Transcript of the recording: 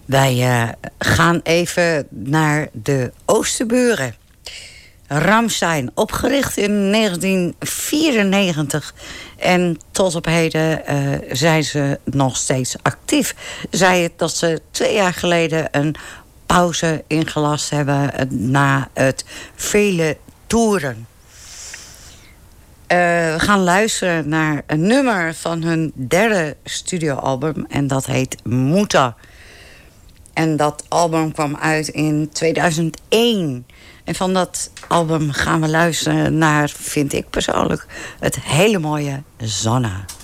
Wij gaan even naar de Oosterburen. Rammstein, opgericht in 1994. En tot op heden zijn ze nog steeds actief. Zei het dat ze 2 jaar geleden een pauze ingelast hebben na het vele toeren. We gaan luisteren naar een nummer van hun 3e studioalbum. En dat heet Mutter. En dat album kwam uit in 2001. En van dat album gaan we luisteren naar, vind ik persoonlijk, het hele mooie Zonna.